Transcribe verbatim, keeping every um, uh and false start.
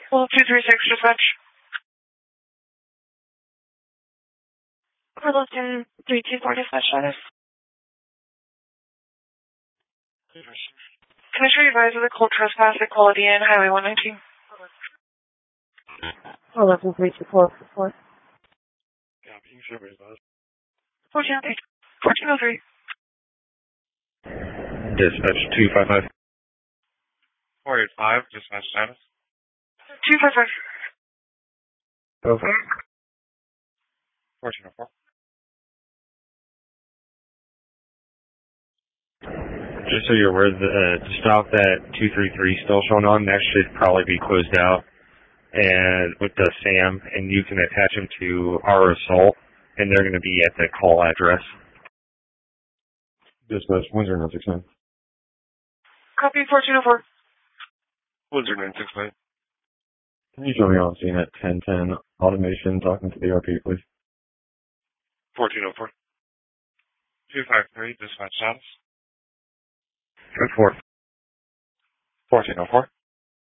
Well, two three six dispatch. We're looking three two four dispatch status. Can I show you guys with a cold trespass at Quality Inn, Highway one nineteen? eleven three two four four. Yeah, you can show me those. fourteen oh three. fourteen oh three. Dispatch two five five. four eight five, dispatch status. two five five. Over. fourteen oh four. Just so you're aware, the uh, stop that two three three still showing on, that should probably be closed out. And with the SAM, and you can attach them to our assault, and they're going to be at the call address. Dispatch, Windsor nine six nine. Copy fourteen oh four. Windsor nine six nine. Can you show me on scene at ten ten automation talking to the R P, please? fourteen oh four. two five three, dispatch status. Good four. fourteen oh four.